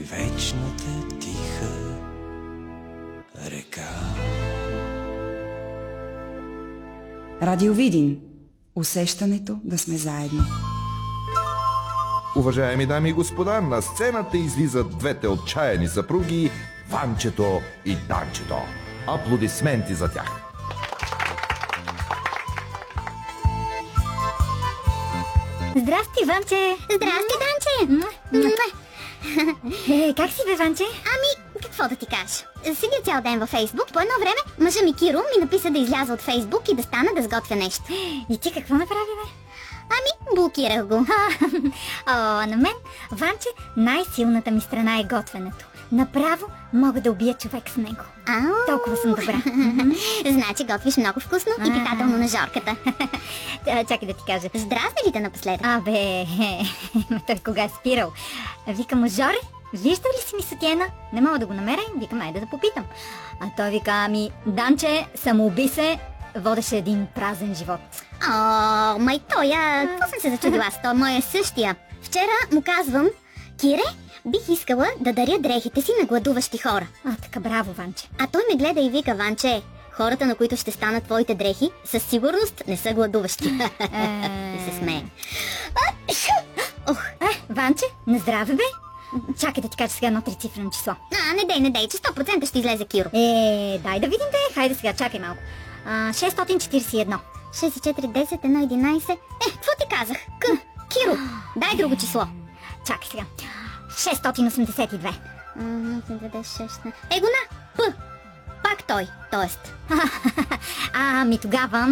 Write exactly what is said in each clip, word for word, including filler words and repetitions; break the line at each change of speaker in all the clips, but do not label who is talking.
вечната тиха река.
Радио Видин. Усещането да сме заедно.
Уважаеми дами и господа, на сцената излизат двете отчаяни съпруги Ванчето и Данчето. Аплодисменти за тях.
Здрасти, Ванче!
Здрасти, Данче!
Е, как си бе, Ванче?
Ами, какво да ти кажа? Седя цял ден във Фейсбук. По едно време мъжа ми Киро ми написа да изляза от Фейсбук и да стана да сготвя нещо.
И ти какво направи, бе?
Ами, блокирах го.
О, на мен, Ванче, най-силната ми страна е готвенето. Направо мога да убия човек с него.
Ау.
Толкова съм добра.
Значи готвиш много вкусно и питателно на Жорката.
Чакай да ти кажа.
Здравей ли те напоследък?
Абе, той кога е спирал? Вика му: Жоре, виждал ли си ми сутиена? Не мога да го намеря. Викам: айде да попитам. А той вика: ами, Данче, самоуби се, водеше един празен живот.
О, май той, а какво съм се зачудила с той? Моя същия. Вчера му казвам: Кире, бих искала да даря дрехите си на гладуващи хора.
А, така, браво, Ванче.
А той ме гледа и вика: Ванче, хората, на които ще станат твоите дрехи, със сигурност не са гладуващи. И се смее.
Ох, е, Ванче, на здраве, бе. Чакай да ти кажа сега едно трицифрено число.
А, не дей, не дей, че сто процента ще излезе Киро.
Е, дай да видим, де. Хайде сега, чакай малко. А, шестстотин четиридесет и едно.
шест и четири, десет, едно, единайсет. Е, какво ти казах? К, Киро, дай друго число.
Чакай сега. шестстотин осемдесет и две.
Е, го на, П. Пак той, тоест.
Ами тогава...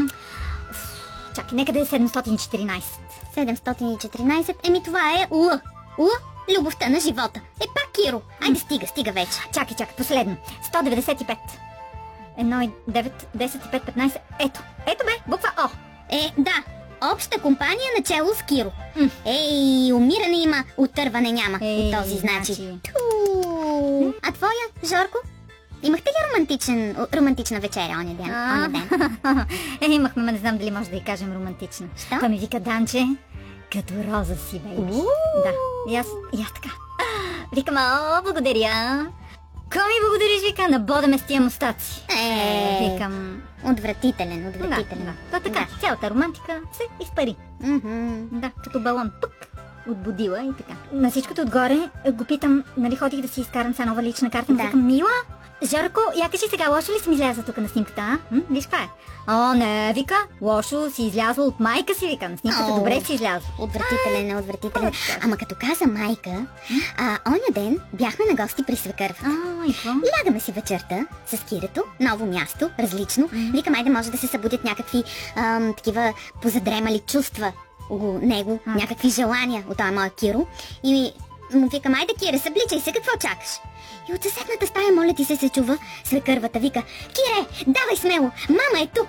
Чакай, нека да е седемстотин и четиринайсет.
седемстотин и четиринайсет, еми това е Л. Л, любовта на живота. Е, пак Киро. Айде, стига, стига вече.
Чакай, чакай, последно. сто деветдесет и пет. едно и девет, десет и пет, петнайсет. Ето, ето бе, буква О.
Е, да, обща компания начало с Киро. М. Ей, умиране има, отърване няма.
Ей,
от този значи.
значи.
Ту. А твоя, Жорко? Имахте ли романтичен, романтична вечеря оня ден? Оня ден?
Е, имахме, ма не знам дали може да й кажем романтична.
Що?
Той ми вика: Данче, като роза си, бейби. Да, и аз, и аз така. Викам: о, благодаря. Кой ми благодариш, вика, набода ме с тия мустаци.
Е,
Викам:
отвратителен, отвратителен.
Да, да. То така, да. Цялата романтика се изпари.
Mm-hmm.
Да, като балон, пък, отбудила и така. На всичкото отгоре го питам, нали ходих да си изкарам са нова лична карта.
Да.
Викам: Мила, Жорко, я кажи сега, лошо ли си ми излязла тук на снимката, а? М? Виж това е. О, не, вика, лошо си излязла от майка си, вика, на снимката
О,
добре си излязла.
Отвратителен, отвратителен. Ама като каза майка, а, оня ден бяхме на гости при свекървата.
А, и какво?
Лягаме си вечерта с Кирето, ново място, различно. Mm. Викам: айде, може да се събудят някакви ам, такива позадремали чувства у него,
А.
някакви желания от този моя Киро. И му викам: айде, Кире, събличай се, какво чакаш? И от съседната стая, моля ти се, се чува свекървата. Вика: Кире, давай смело, мама е тук.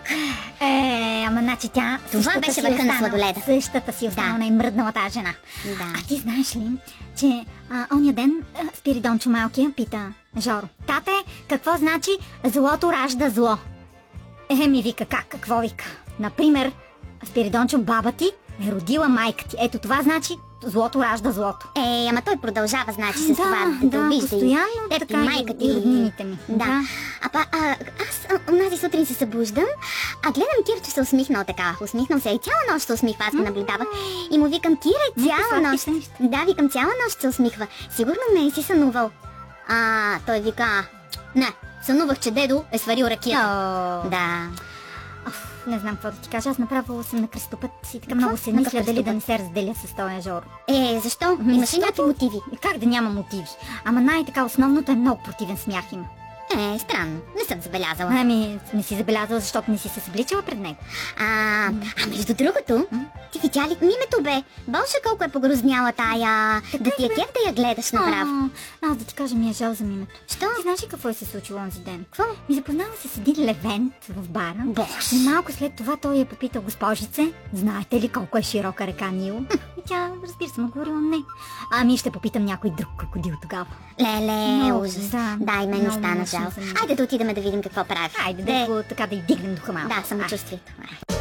Е, ама значи тя...
Това беше върха на сладоледа.
Същата си останала
Да.
и мръднала тази жена.
Да.
А ти знаеш ли, че а, оня ден а, Спиридончо малкия пита Жоро: тате, какво значи злото ражда зло? Е, ми вика: как, какво вика? Например, Спиридончо, баба ти е родила майка ти. Ето това значи злото ражда злото.
Е, ама той продължава, значи, с
Да,
това
да,
да обижда
постоянно
и теб,
така
и майка ти,
и роднините ми.
Да.
Да.
А, па, а, аз а, онази сутрин се събуждам, а гледам Кирчо се усмихнал така. Усмихнал се и цяла нощ се усмихва, аз го наблюдавах. И му викам: Кире, цяла
сладки
нощ.
сънища.
Да, викам: цяла нощ се усмихва. Сигурно не си сънувал. А, той вика: а, не, сънувах, че дедо е сварил ракия.
О,
Да.
Оф, не знам какво да ти кажа, аз направо съм на кръстопът и така много се
На
мисля
какъв
дали да
кръстопът?
не се разделя с този Жоро.
Е, защо?
Ами,
Имаш ли
защото-
някакви мотиви?
Как да няма мотиви? Ама най-така основното е много противен смях има.
Е, странно. Не съм забелязала.
Ами, не си забелязала, защото не си се събличала пред него.
А, а между другото, ти видя ли мимето, бе? Боже, колко е погрозняла тая. Да ти е кеф да я гледаш направо.
А, аз да ти кажа, ми е жал за мимето.
Що?
Ти знаеш ли какво е се случило онзи ден?
Какво?
Ми запознава се с един левент в бара.
Боже.
И малко след това той я попитал: госпожице, знаете ли колко е широка река Нил? И тя, разбира се, му отговорила: не. Ами ще попитам някой друг крокодил тогава.
Леле,
Много,
ужас.
да.
Да, и мен ми
Много
стана
мъчно
жал.
за мен.
Айде да отидем да видим какво прави.
Хайде
Де-
да го така да й дигнем духа малко.
Да, самочувствието. Ай.